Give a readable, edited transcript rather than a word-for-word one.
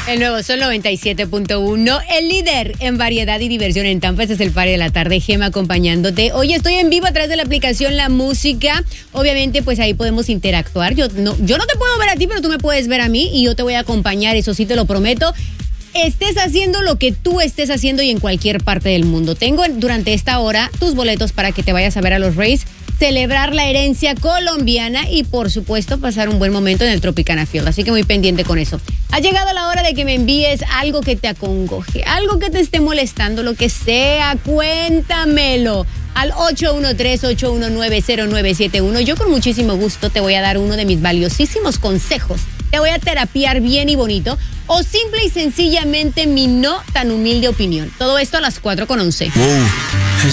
El nuevo Sol 97.1, el líder en variedad y diversión en Tampa. Este es el Party de la Tarde, Gema acompañándote. Hoy estoy en vivo a través de la aplicación La Música. Obviamente, pues ahí podemos interactuar. Yo no te puedo ver a ti, pero tú me puedes ver a mí y yo te voy a acompañar, eso sí te lo prometo. Estés haciendo lo que tú estés haciendo y en cualquier parte del mundo. Tengo durante esta hora tus boletos para que te vayas a ver a los Rays, celebrar la herencia colombiana y, por supuesto, pasar un buen momento en el Tropicana Field. Así que muy pendiente con eso. Ha llegado la hora de que me envíes algo que te acongoje, algo que te esté molestando, lo que sea, cuéntamelo. Al 813-819-0971. Yo con muchísimo gusto te voy a dar uno de mis valiosísimos consejos. Te voy a terapiar bien y bonito. O simple y sencillamente mi no tan humilde opinión. Todo esto a las 4:11. Wow.